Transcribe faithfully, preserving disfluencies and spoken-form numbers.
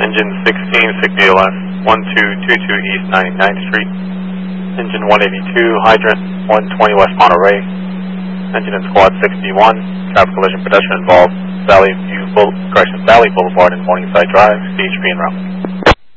Engine sixteen, Sigma L S, one two two two East ninety-ninth Street. Engine one eighty-two, Hydrant, one twenty West Monterey. Engine in Squad sixty-one, traffic collision pedestrian involved, Valley View Boul correction, Valley Boulevard and Morningside Drive, C H P en route.